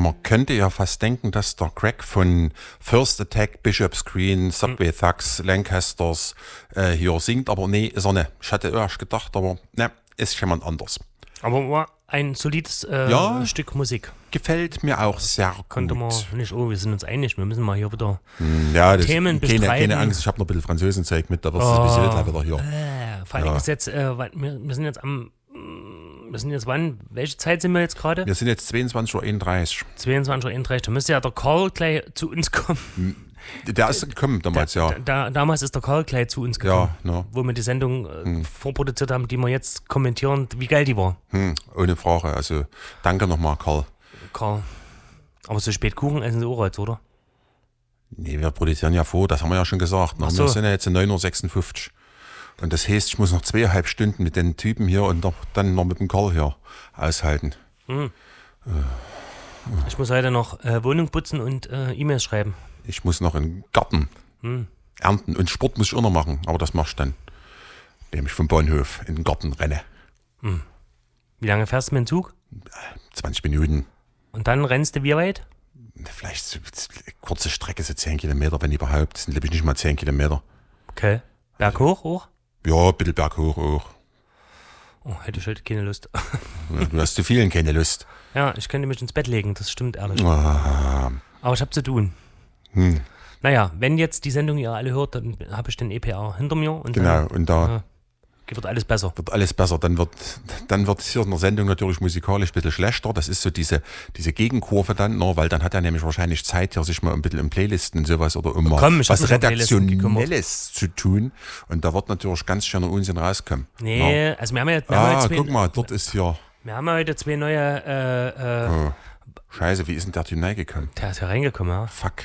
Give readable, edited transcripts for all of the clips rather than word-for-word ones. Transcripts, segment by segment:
Man könnte ja fast denken, dass der Greg von First Attack, Bishop's Green, Subway Thugs, Lancasters hier singt, aber nee, ist er nicht. Ich hatte erst gedacht, aber ne, ist jemand anders. Aber war ein solides Stück Musik. Gefällt mir auch sehr Konnte gut. man nicht, wir sind uns einig, wir müssen mal hier wieder Themen bestreiten. Keine Angst, ich habe noch ein bisschen Französenzeug mit, da wirst du ein bisschen wieder hier. Vor allem ist jetzt, wir sind jetzt wann? Welche Zeit sind wir jetzt gerade? Wir sind jetzt 22:31 Uhr. 22:31 Uhr. Da müsste ja der Karl gleich zu uns kommen. Der ist gekommen damals, Damals ist der Karl gleich zu uns gekommen, wo wir die Sendung vorproduziert haben, die wir jetzt kommentieren, wie geil die war. Ohne Frage, also danke nochmal, Karl. Aber so spät Kuchen essen sie auch jetzt, oder? Nee, wir produzieren ja vor, das haben wir ja schon gesagt. Ach so. Wir sind ja jetzt in 9:56 Uhr. Und das heißt, ich muss noch 2,5 Stunden mit den Typen hier und dann noch mit dem Karl hier aushalten. Ich muss heute noch Wohnung putzen und E-Mails schreiben. Ich muss noch in den Garten ernten und Sport muss ich auch noch machen, aber das machst du dann, indem ich vom Bahnhof in den Garten renne. Wie lange fährst du mit dem Zug? 20 Minuten. Und dann rennst du wie weit? Vielleicht so kurze Strecke, so 10 Kilometer, wenn überhaupt. Das sind, glaube ich, nicht mal 10 Kilometer. Okay. Berghoch auch? Ja, ein bisschen berghoch auch. Oh, hätte ich heute keine Lust. Du hast zu vielen keine Lust. Ja, ich könnte mich ins Bett legen, das stimmt ehrlich. Ah. Aber ich habe zu tun. Naja, wenn jetzt die Sendung ihr alle hört, dann habe ich den EPR hinter mir. Und genau, dann, und da wird alles besser. Wird alles besser. Dann wird hier in der Sendung natürlich musikalisch ein bisschen schlechter. Das ist so diese Gegenkurve dann, weil dann hat er nämlich wahrscheinlich Zeit, hier sich mal ein bisschen in Playlisten und sowas oder immer was Redaktionelles zu tun. Und da wird natürlich ganz schöner Unsinn rauskommen. Nee, also wir haben ja guck mal, dort ist hier. Wir haben ja heute 2 neue. Scheiße, wie ist denn der Typ reingekommen? Der ist ja reingekommen, ja. Fuck.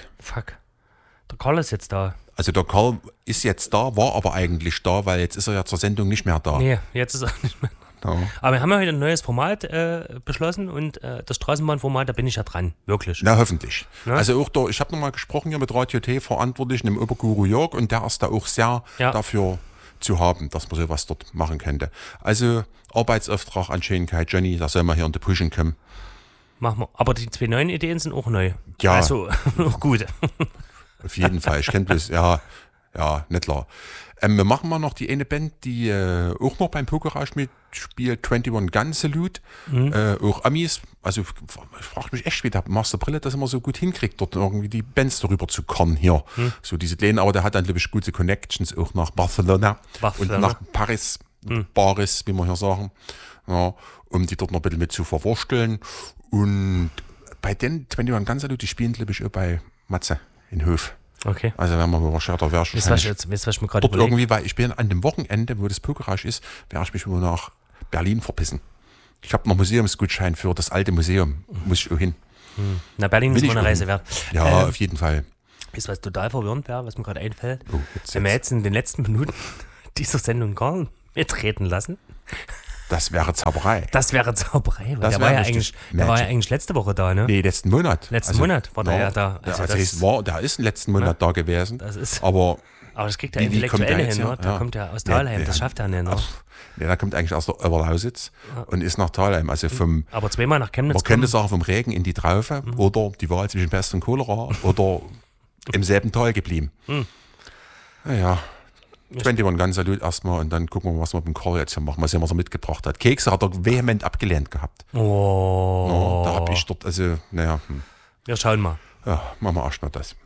Der Karl ist jetzt da. Also der Karl ist jetzt da, war aber eigentlich da, weil jetzt ist er ja zur Sendung nicht mehr da. Nee, jetzt ist er nicht mehr da. Ja. Aber wir haben ja heute ein neues Format beschlossen und das Straßenbahnformat, da bin ich ja dran, wirklich. Na, hoffentlich. Ja? Also auch ich habe nochmal gesprochen hier mit Radio T-Verantwortlichen im Oberguru Jörg und der ist da auch sehr dafür zu haben, dass man sowas dort machen könnte. Also Arbeitsauftrag an Schönkeit Johnny, da soll man hier in die Pushen kommen. Machen wir. Aber die 2 neuen Ideen sind auch neu. Ja. Also auch gut. Auf jeden Fall. Ich kenne bloß, ja, nicht klar. Wir machen mal noch die eine Band, die auch noch beim Pokerrausch mitspielt, 21 Gun Salute. Auch Amis. Also ich frage mich echt, wie der Master Brille das immer so gut hinkriegt, dort irgendwie die Bands darüber zu kommen hier. So diese Pläne, aber der hat dann, glaube ich, gute Connections auch nach Barcelona. Und nach Paris, Paris, wie wir hier sagen. Ja, um die dort noch ein bisschen mit zu verwursteln. Und bei den 21 Gun Salute, die spielen, glaube ich, auch bei Matze in Hof. Okay. Also wenn man wahrscheinlich, da wäre ich weißt du, was ich mir gerade dort irgendwie, weil ich bin an dem Wochenende, wo das Pokerrausch ist, werde ich mich wohl nach Berlin verpissen. Ich habe noch Museumsgutschein für das alte Museum, muss ich auch hin. Na, Berlin ist immer eine Reise wert. Ja, auf jeden Fall. Ist was total verwirrend wäre, was mir gerade einfällt. Jetzt. Wenn wir jetzt in den letzten Minuten dieser Sendung Karl mitreden lassen. Das wäre Zauberei. Weil der war ja eigentlich letzte Woche da, ne? Nee, letzten Monat. Monat war der ja da. Der ist letzten Monat da gewesen. Das ist, aber das kriegt er intellektuell hin, ne? Da kommt er aus Thalheim, das schafft er nicht, ne? Der kommt eigentlich aus der Oberlausitz und ist nach Thalheim. Also aber 2-mal nach Chemnitz. Man könnte sagen, vom Regen in die Traufe oder die Wahl zwischen Pest und Cholera oder im selben Tal geblieben. Naja. 21 Gun Salute erstmal und dann gucken wir, was wir mit dem Karl jetzt hier machen, was er mitgebracht hat. Kekse hat er vehement abgelehnt gehabt. Oh. Ja, da habe ich dort, also, naja. Wir schauen mal. Ja, machen wir erstmal das.